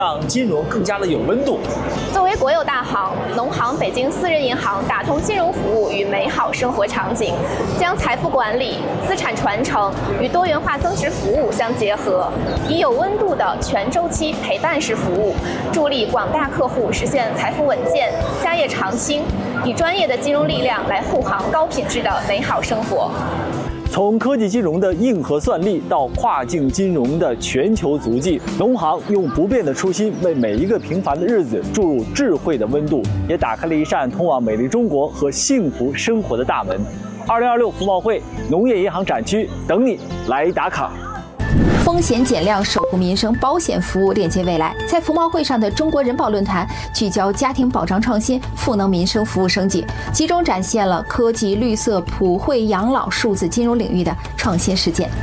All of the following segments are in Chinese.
让金融更加的有温度。 作为国有大行，农行北京私人银行打通金融服务与美好生活场景，将财富管理、资产传承与多元化增值服务相结合，以有温度的全周期陪伴式服务，助力广大客户实现财富稳健、家业长青，以专业的金融力量来护航高品质的美好生活。 从科技金融的硬核算力到跨境金融的全球足迹，农行用不变的初心，为每一个平凡的日子注入智慧的温度，也打开了一扇通往美丽中国和幸福生活的大门。2026服贸会农业银行展区等你来打卡。 风险减量，守护民生，保险服务链接未来。在服贸会上的中国人保论坛聚焦家庭保障创新，赋能民生服务升级，集中展现了科技、绿色、普惠、养老、数字金融领域的创新实践。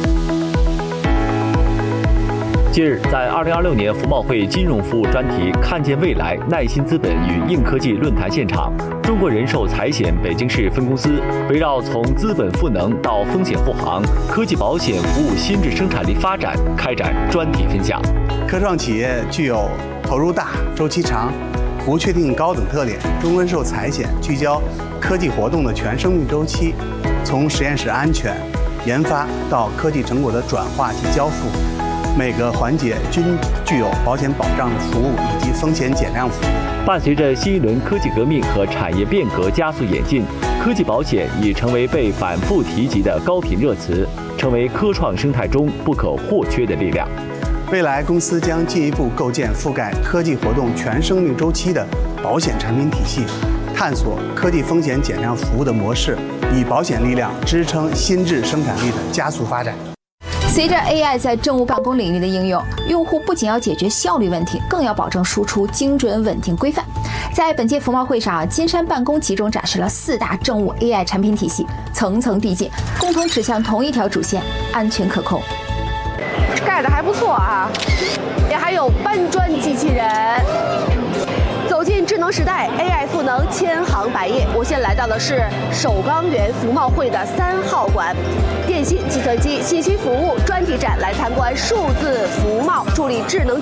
近日，在2026年服贸会金融服务专题“看见未来，耐心资本与硬科技”论坛现场，中国人寿财险北京市分公司围绕从资本赋能到风险护航、科技保险服务新质生产力发展开展专题分享。 科创企业具有投入大、周期长、不确定高等特点。中国人寿财险聚焦科技活动的全生命周期，从实验室安全研发到科技成果的转化及交付。每个环节均具有保险保障的服务以及风险减量服务。 伴随着新一轮科技革命和产业变革加速演进，科技保险已成为被反复提及的高频热词，成为科创生态中不可或缺的力量。 未来公司将进一步构建覆盖科技活动全生命周期的保险产品体系，探索科技风险减量服务的模式，以保险力量支撑新质生产力的加速发展。 随着 AI 在政务办公领域的应用，用户不仅要解决效率问题，更要保证输出精准、稳定、规范。在本届服贸会上，金山办公集中展示了4大政务 AI 产品体系，层层递进，共同指向同一条主线：安全可控。 盖的还不错啊，也还有搬砖机器人。走进智能时代 ，AI 赋能千行百业。我现在来到的是首钢园服贸会的3号馆，电信、计算机、信息服务专题展，来参观数字服贸，助力智能